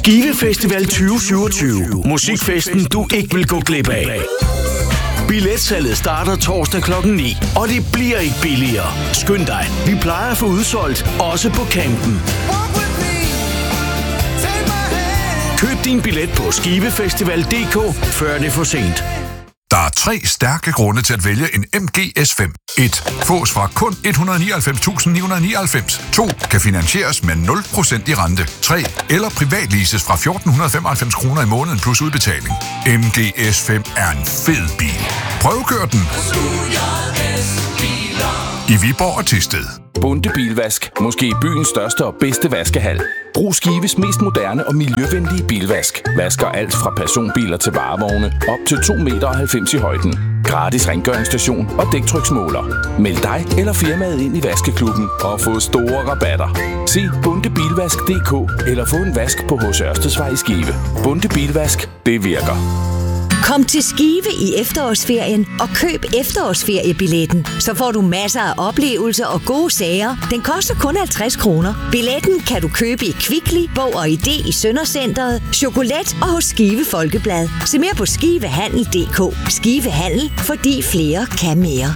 Skive Festival 2027. Musikfesten, du ikke vil gå glip af. Billetsalget starter torsdag kl. 9, og det bliver ikke billigere. Skynd dig, vi plejer at få udsolgt, også på campen. Køb din billet på skivefestival.dk, før det er for sent. Der er 3 stærke grunde til at vælge en MG S5. 1. Fås fra kun 199.999. 2. Kan finansieres med 0% i rente. 3. Eller privatleases fra 1.495 kroner i måneden plus udbetaling. MG S5 er en fed bil. Prøvekør den i Viborg og Thisted. Bunde Bilvask. Måske byens største og bedste vaskehal. Brug Skives mest moderne og miljøvenlige bilvask. Vasker alt fra personbiler til varevogne op til 2,90 meter i højden. Gratis rengøringsstation og dæktryksmåler. Meld dig eller firmaet ind i vaskeklubben og få store rabatter. Se bundebilvask.dk eller få en vask på H.C. Ørstedsvej i Skive. Bunde Bilvask, det virker. Kom til Skive i efterårsferien og køb efterårsferiebilletten. Så får du masser af oplevelser og gode sager. Den koster kun 50 kroner. Billetten kan du købe i Kvickly, Bog og Idé i Søndercenteret, Chokolat og hos Skive Folkeblad. Se mere på skivehandel.dk. Skive Handel, fordi flere kan mere.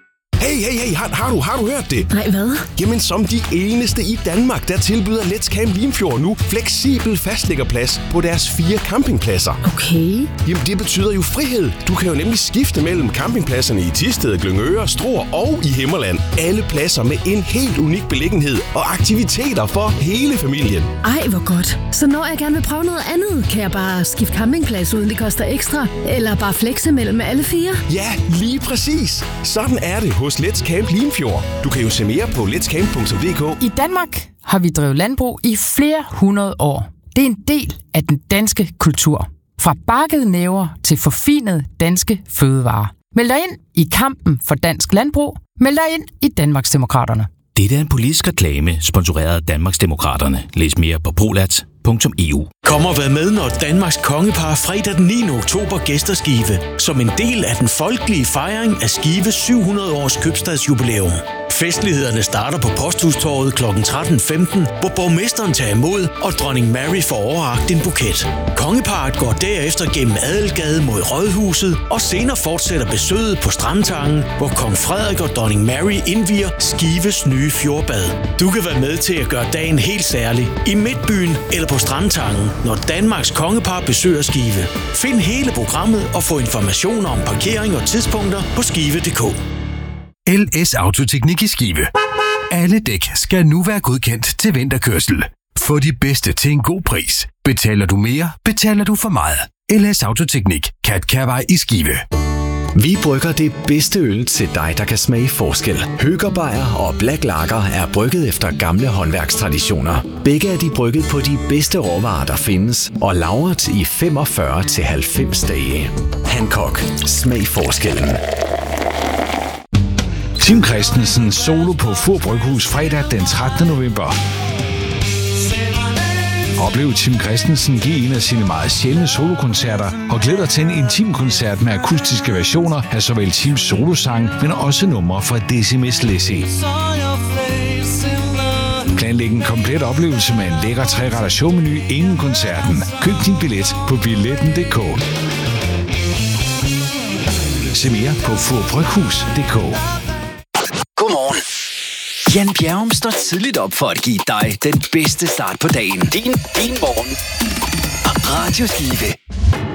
Hey, har du hørt det? Nej, hvad? Jamen, som de eneste i Danmark, der tilbyder Let's Camp Limfjord nu fleksibel fastliggerplads på deres 4 campingpladser. Okay. Jamen, det betyder jo frihed. Du kan jo nemlig skifte mellem campingpladserne i Thisted, Glyngøre, Struer og i Himmerland. Alle pladser med en helt unik beliggenhed og aktiviteter for hele familien. Ej, hvor godt. Så når jeg gerne vil prøve noget andet, kan jeg bare skifte campingplads, uden det koster ekstra? Eller bare flexe mellem alle 4? Ja, lige præcis. Sådan er det hos Let's Camp Limfjord. Du kan jo se mere på letscamp.dk. I Danmark har vi drevet landbrug i flere hundrede år. Det er en del af den danske kultur. Fra bakkede næver til forfinede danske fødevarer. Meld dig ind i kampen for dansk landbrug. Meld dig ind i Danmarksdemokraterne. Dette er en politisk reklame, sponsoreret af Danmarksdemokraterne. Læs mere på prolat.eu. Kom og vær med, når Danmarks kongepar fredag den 9. oktober gæster Skive, som en del af den folkelige fejring af Skives 700 års købstadsjubilæum. Festlighederne starter på Posthustorvet kl. 13.15, hvor borgmesteren tager imod, og dronning Mary får overrakt en buket. Kongeparret går derefter gennem Adelgade mod Rådhuset, og senere fortsætter besøget på Strandtangen, hvor kong Frederik og dronning Mary indvier Skives nye fjordbad. Du kan være med til at gøre dagen helt særlig i Midtbyen eller på Strandtangen, når Danmarks kongepar besøger Skive. Find hele programmet og få informationer om parkering og tidspunkter på skive.dk. LS Autoteknik i Skive. Alle dæk skal nu være godkendt til vinterkørsel. Få de bedste til en god pris. Betaler du mere, betaler du for meget. LS Autoteknik. Katkærvej i Skive. Vi brygger det bedste øl til dig, der kan smage forskel. Høgerbajer og Black Lager er brygget efter gamle håndværkstraditioner. Begge er de brygget på de bedste råvarer, der findes, og lagret i 45-90 dage. Hancock. Smag forskellen. Tim Christensen solo på Fur Bryghus fredag den 13. november. Oplev Tim Christensen give en af sine meget sjældne solokoncerter og glæder til en intim koncert med akustiske versioner af såvel Tims solosang, men også numre fra Decimus Lizzy. Planlæg en komplet oplevelse med en lækker 3-retters showmenu inden koncerten. Køb din billet på billetten.dk. Se mere på furbryghus.dk. Godmorgen. Jan Bjerrum står tidligt op for at give dig den bedste start på dagen. Din morgen. Radio Skive.